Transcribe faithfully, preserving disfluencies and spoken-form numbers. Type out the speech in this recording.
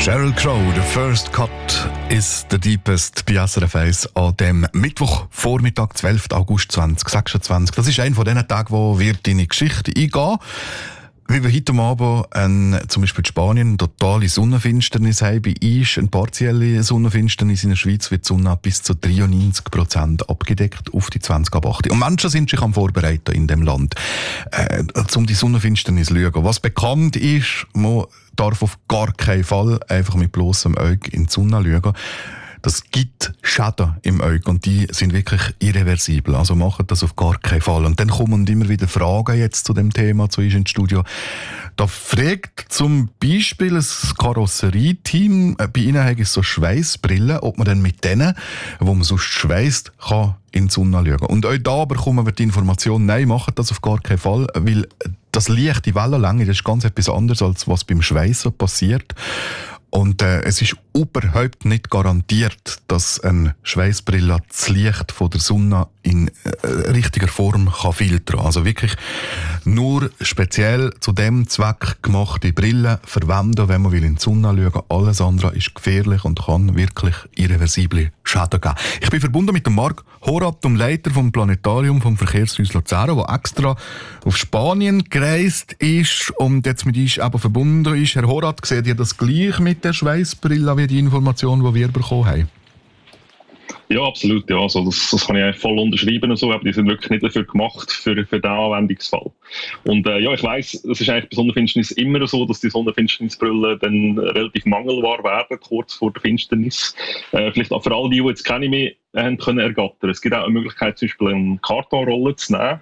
Sheryl Crow, «The First Cut is the Deepest» bei S R F eins an dem Mittwochvormittag, zwölften August zweitausendsechsundzwanzig. Das ist einer von diesen Tagen, wo wir deine Geschichte eingehen. Wie wir heute Abend ein, zum Beispiel in Spanien eine totale Sonnenfinsternis haben, bei uns eine partielle Sonnenfinsternis, in der Schweiz wird die Sonne bis zu dreiundneunzig Prozent abgedeckt auf die zwanzig ab acht. Und Menschen sind sich am Vorbereiten in dem Land, äh, um die Sonnenfinsternis zu schauen. Was bekannt ist, man darf auf gar keinen Fall einfach mit bloßem Auge in die Sonne schauen. Das gibt Schäden im Auge und die sind wirklich irreversibel. Also macht das auf gar keinen Fall. Und dann kommen immer wieder Fragen jetzt zu dem Thema zu uns ins Studio. Da fragt zum Beispiel ein Karosserieteam, bei ihnen haben so Schweißbrillen, ob man dann mit denen, wo man sonst schweißt, kann in die Sonne schauen. Und auch da bekommen wir die Information, nein, macht das auf gar keinen Fall, weil das Licht, die Wellenlänge, das ist ganz etwas anderes, als was beim Schweißen passiert. Und äh, es ist überhaupt nicht garantiert, dass eine Schweißbrille das Licht von der Sonne in äh, richtiger Form kann filtern. Also wirklich nur speziell zu dem Zweck gemachte Brillen verwenden, wenn man will in die Sonne schauen. Alles andere ist gefährlich und kann wirklich irreversible Schäden geben. Ich bin verbunden mit dem Marc Horat, dem Leiter vom Planetarium vom Verkehrshaus Luzern, der extra auf Spanien gereist ist und jetzt mit uns eben verbunden ist. Herr Horat, seht ihr das gleich mit der Schweißbrille wie die Information, die wir bekommen haben? Ja, absolut. Ja. Also das, das kann ich voll unterschreiben. So. Aber die sind wirklich nicht dafür gemacht, für, für diesen Anwendungsfall. Und äh, ja, ich weiss, es ist eigentlich bei Sonnenfinsternis immer so, dass die Sonnenfinsternisbrillen dann relativ mangelbar werden, kurz vor der Finsternis. Äh, vielleicht auch für all die, die jetzt keine mehr haben können ergattern. Es gibt auch eine Möglichkeit, zum Beispiel eine Kartonrolle zu nehmen,